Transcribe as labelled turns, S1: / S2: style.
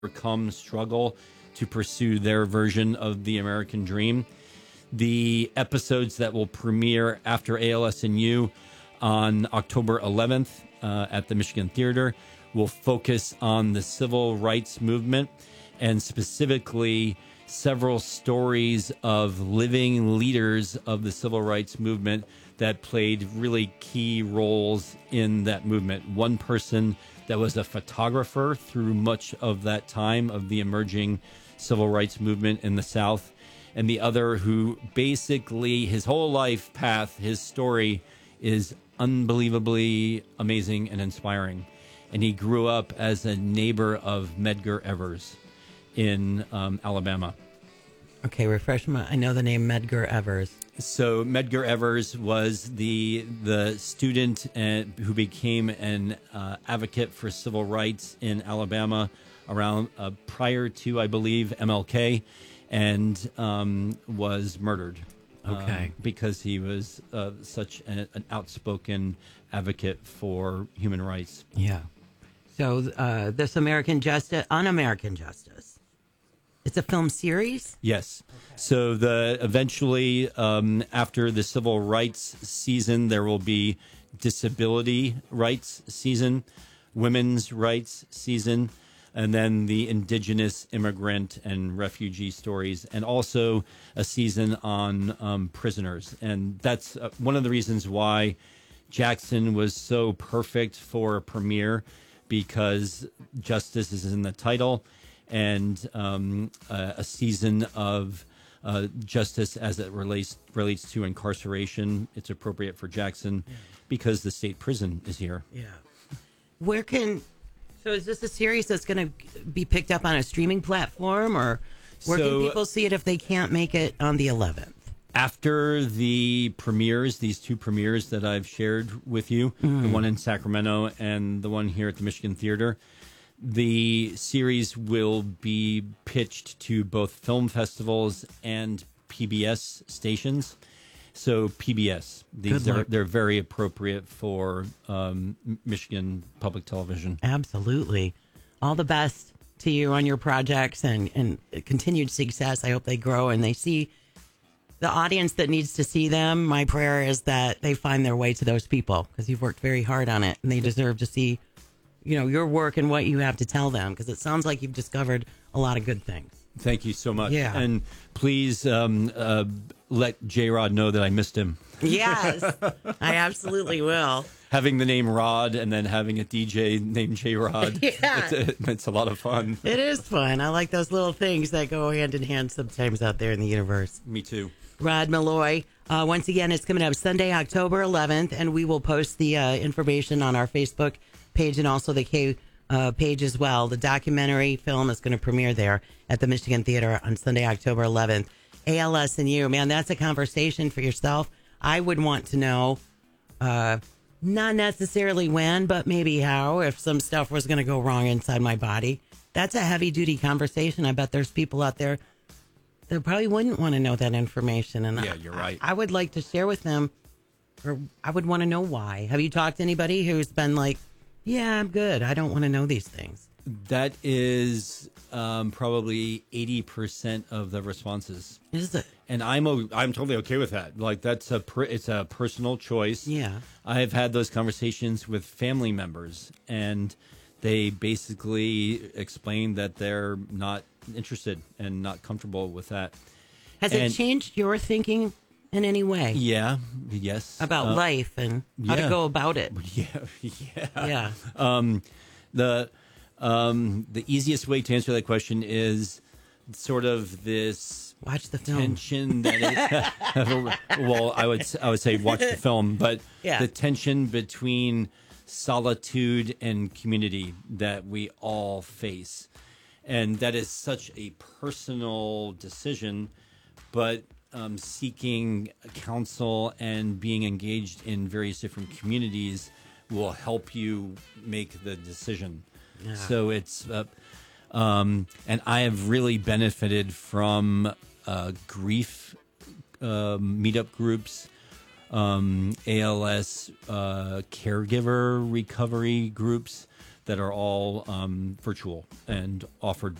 S1: overcome struggle to pursue their version of the American dream. The episodes that will premiere after ALSNU on October 11th at the Michigan Theater will focus on the civil rights movement, and specifically several stories of living leaders of the civil rights movement that played really key roles in that movement. One person that was a photographer through much of that time of the emerging civil rights movement in the South, and the other who basically his whole life path, his story is unbelievably amazing and inspiring. And he grew up as a neighbor of Medgar Evers in Alabama.
S2: Okay, refresh my. I know the name Medgar Evers.
S1: So Medgar Evers was the student who became an advocate for civil rights in Alabama around prior to, I believe, MLK, and was murdered.
S2: Okay.
S1: Because he was such an outspoken advocate for human rights.
S2: Yeah. So this Un-American Justice. It's a film series?
S1: Yes. Okay. So eventually, after the civil rights season, there will be disability rights season, women's rights season, and then the indigenous immigrant and refugee stories, and also a season on prisoners. And that's one of the reasons why Jackson was so perfect for a premiere, because justice is in the title, and a season of justice as it relates to incarceration. It's appropriate for Jackson because the state prison is here.
S2: Yeah. So is this a series that's going to be picked up on a streaming platform, or where can people see it if they can't make it on the 11th?
S1: After the premieres, these two premieres that I've shared with you, the one in Sacramento and the one here at the Michigan Theater, the series will be pitched to both film festivals and PBS stations. So PBS, they're very appropriate for Michigan Public Television.
S2: Absolutely. All the best to you on your projects and continued success. I hope they grow and they see the audience that needs to see them. My prayer is that they find their way to those people, because you've worked very hard on it, and they deserve to see, your work and what you have to tell them, because it sounds like you've discovered a lot of good things.
S1: Thank you so much.
S2: Yeah.
S1: And please let J-Rod know that I missed him.
S2: Yes, I absolutely will.
S1: Having the name Rod and then having a DJ named J-Rod,
S2: Yeah.
S1: it's a lot of fun.
S2: It is fun. I like those little things that go hand in hand sometimes out there in the universe.
S1: Me too.
S2: Rod Malloy. Once again, it's coming up Sunday, October 11th, and we will post the information on our Facebook page and also the K page as well. The documentary film is going to premiere there at the Michigan Theater on Sunday, October 11th. ALSNU, man, that's a conversation for yourself. I would want to know, not necessarily when, but maybe how, if some stuff was going to go wrong inside my body. That's a heavy-duty conversation. I bet there's people out there that probably wouldn't want to know that information. And
S1: yeah, you're right.
S2: I would like to share with them, or I would want to know why. Have you talked to anybody who's been like, yeah, I'm good, I don't want to know these things?
S1: That is probably 80% of the responses.
S2: Is it?
S1: And I'm totally okay with that. Like, it's a personal choice.
S2: Yeah.
S1: I've had those conversations with family members, and they basically explain that they're not interested and not comfortable with that.
S2: Has it changed your thinking in any way?
S1: Yeah. Yes.
S2: About life and how to go about it?
S1: Yeah.
S2: Yeah.
S1: The easiest way to answer that question is sort of this
S2: watch the film
S1: tension that well, I would say watch the film, but the tension between solitude and community that we all face. And that is such a personal decision, but seeking counsel and being engaged in various different communities will help you make the decision. Yeah. So it's, and I have really benefited from grief meetup groups, ALS caregiver recovery groups that are all virtual and offered